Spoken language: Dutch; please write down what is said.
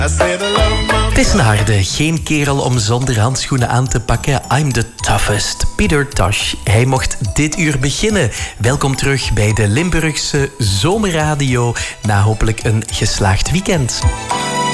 Het is een harde, geen kerel om zonder handschoenen aan te pakken. I'm the toughest. Peter Tosh, hij mocht dit uur beginnen. Welkom terug bij de Limburgse Zomerradio. Na hopelijk een geslaagd weekend.